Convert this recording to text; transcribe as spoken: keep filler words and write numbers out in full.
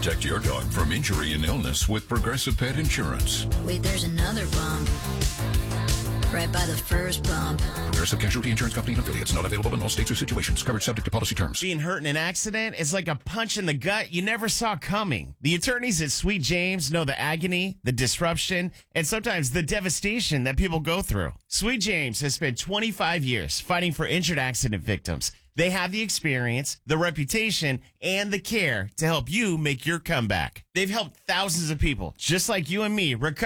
Protect your dog from injury and illness with Progressive Pet Insurance. Wait, there's another bump. Right by the first bump. Progressive Casualty Insurance Company and affiliates. Not available in all states or situations. Coverage subject to policy terms. Being hurt in an accident is like a punch in the gut you never saw coming. The attorneys at Sweet James know the agony, the disruption, and sometimes the devastation that people go through. Sweet James has spent twenty-five years fighting for injured accident victims. They have the experience, the reputation, and the care to help you make your comeback. They've helped thousands of people, just like you and me, recover